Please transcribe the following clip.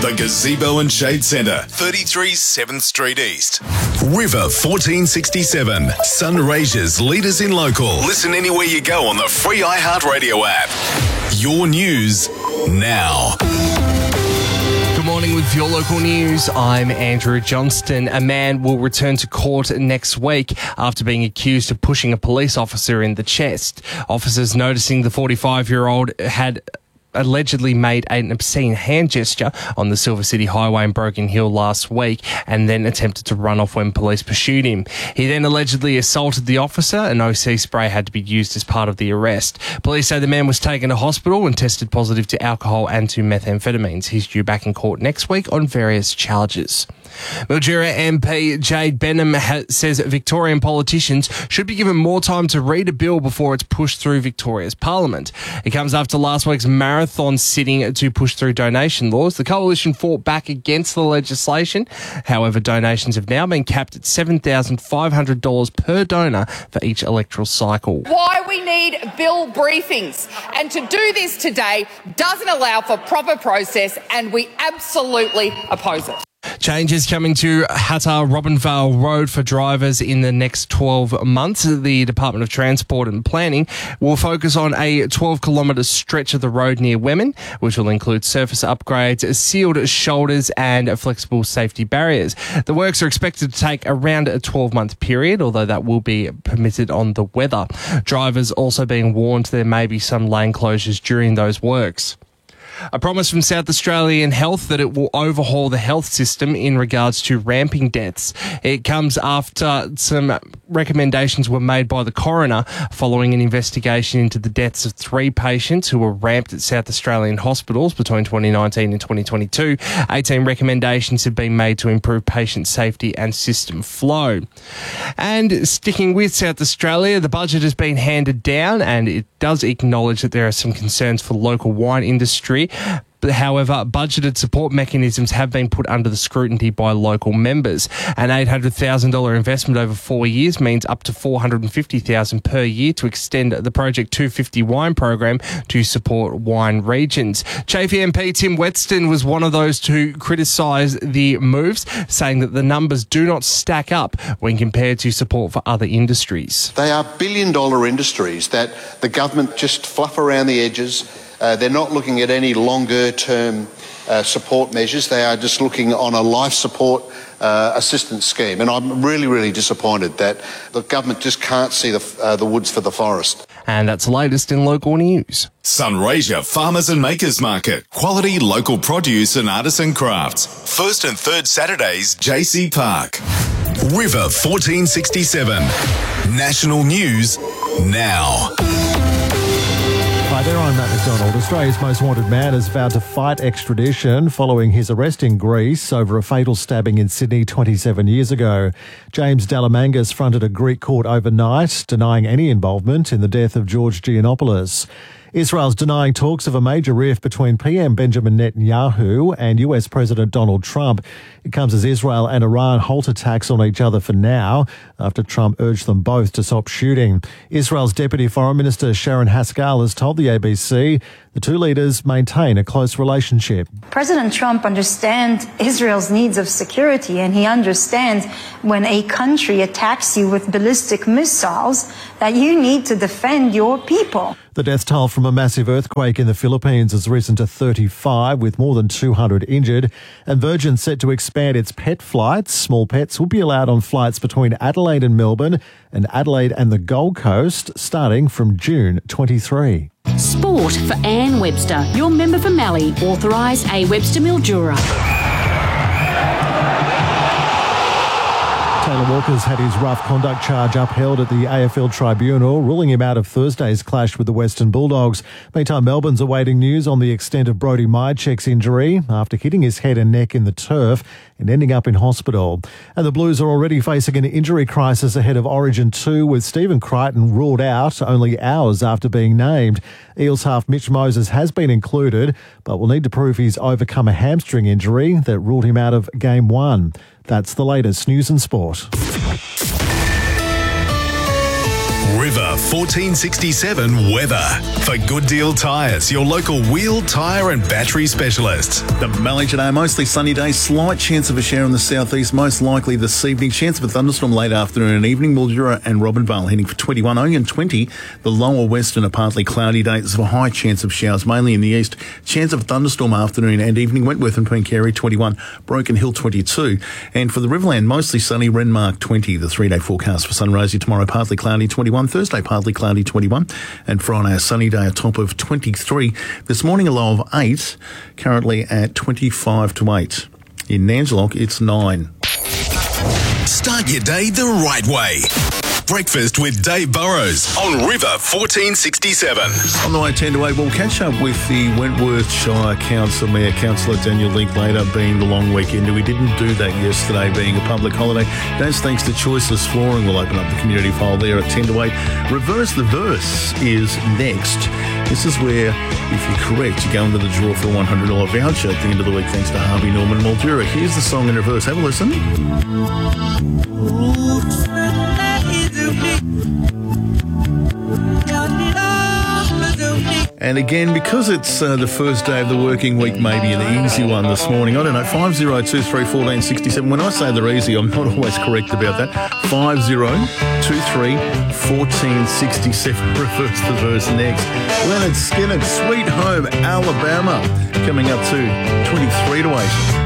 The Gazebo and Shade Centre, 33 7th Street East. River 1467, Sunraysia's leaders in local. Listen anywhere you go on the free iHeartRadio app. Your news now. Good morning with your local news. I'm Andrew Johnston. A man will return to court next week after being accused of pushing a police officer in the chest. Officers noticing the 45-year-old had allegedly made an obscene hand gesture on the Silver City Highway in Broken Hill last week and then attempted to run off when police pursued him. He then allegedly assaulted the officer and OC spray had to be used as part of the arrest. Police say the man was taken to hospital and tested positive to alcohol and to methamphetamines. He's due back in court next week on various charges. Mildura MP Jade Benham says Victorian politicians should be given more time to read a bill before it's pushed through Victoria's Parliament. It comes after last week's marathon sitting to push through donation laws. The coalition fought back against the legislation. However, donations have now been capped at $7,500 per donor for each electoral cycle. Why we need bill briefings, and to do this today doesn't allow for proper process, and we absolutely oppose it. Changes coming to Hattah Robinvale Road for drivers in the next 12 months. The Department of Transport and Planning will focus on a 12-kilometre stretch of the road near Wemmen, which will include surface upgrades, sealed shoulders and flexible safety barriers. The works are expected to take around a 12-month period, although that will be permitted on the weather. Drivers also being warned there may be some lane closures during those works. A promise from South Australian Health that it will overhaul the health system in regards to ramping deaths. It comes after some recommendations were made by the coroner following an investigation into the deaths of 3 patients who were ramped at South Australian hospitals between 2019 and 2022. 18 recommendations have been made to improve patient safety and system flow. And sticking with South Australia, the budget has been handed down and it does acknowledge that there are some concerns for the local wine industry. However, budgeted support mechanisms have been put under the scrutiny by local members. An $800,000 investment over 4 years means up to $450,000 per year to extend the Project 250 wine program to support wine regions. Chafey MP Tim Wetston was one of those to criticise the moves, saying that the numbers do not stack up when compared to support for other industries. They are billion-dollar industries that the government just fluff around the edges. They're not looking at any longer-term support measures. They are just looking on a life support assistance scheme. And I'm really, really disappointed that the government just can't see the woods for the forest. And that's the latest in local news. Sunraysia Farmers and Makers Market. Quality local produce and artisan crafts. First and third Saturdays, JC Park. River 1467. National News Now. Hi there, I'm Matt McDonald. Australia's most wanted man has vowed to fight extradition following his arrest in Greece over a fatal stabbing in Sydney 27 years ago. James Dalamangas fronted a Greek court overnight, denying any involvement in the death of George Giannopoulos. Israel's denying talks of a major rift between PM Benjamin Netanyahu and US President Donald Trump. It comes as Israel and Iran halt attacks on each other for now, after Trump urged them both to stop shooting. Israel's Deputy Foreign Minister Sharon Haskell has told the ABC the two leaders maintain a close relationship. President Trump understands Israel's needs of security, and he understands when a country attacks you with ballistic missiles that you need to defend your people. The death toll from a massive earthquake in the Philippines has risen to 35, with more than 200 injured. And Virgin set to expand its pet flights. Small pets will be allowed on flights between Adelaide and Melbourne and Adelaide and the Gold Coast starting from June 23. Sport for Anne Webster, your member for Mallee, authorised A. Webster Mildura. Taylor Walker's had his rough conduct charge upheld at the AFL Tribunal, ruling him out of Thursday's clash with the Western Bulldogs. Meantime, Melbourne's awaiting news on the extent of Brodie Myercheck's injury after hitting his head and neck in the turf and ending up in hospital. And the Blues are already facing an injury crisis ahead of Origin 2, with Stephen Crichton ruled out only hours after being named. Eels half Mitch Moses has been included, but will need to prove he's overcome a hamstring injury that ruled him out of Game 1. That's the latest news and sport. River 1467 weather. For Good Deal Tyres, your local wheel, tyre and battery specialist. The Mallee today, mostly sunny day, slight chance of a shower in the southeast, most likely this evening. Chance of a thunderstorm late afternoon and evening. Mildura and Robinvale heading for 21. Only in 20, the lower western a partly cloudy day. There's a high chance of showers, mainly in the east. Chance of a thunderstorm afternoon and evening. Wentworth and Pooncarie 21, Broken Hill 22. And for the Riverland, mostly sunny, Renmark 20. The 3-day forecast for Sunraysia tomorrow, partly cloudy 21. Thursday, partly cloudy 21. And Friday, a sunny day, a top of 23. This morning, a low of 8. Currently at 25 to 8. In Nangelock, it's 9. Start your day the right way. Breakfast with Dave Burrows on River 1467. On the way 10 to 8, we'll catch up with the Wentworth Shire Council Mayor, Councillor Daniel Linklater, being the long weekend. We didn't do that yesterday, being a public holiday. That's thanks to Choiceless Flooring. We'll open up the community file there at 10 to 8. Reverse the Verse is next. This is where, if you're correct, you go into the draw for a $100 voucher at the end of the week, thanks to Harvey Norman Mildura. Here's the song in reverse. Have a listen. And again, because it's the first day of the working week, maybe an easy one this morning. I don't know, 50231467. When I say they're easy, I'm not always correct about that. 50231467. Reverse the verse next. Leonard Skinner, Sweet Home Alabama, coming up to 23 to 8.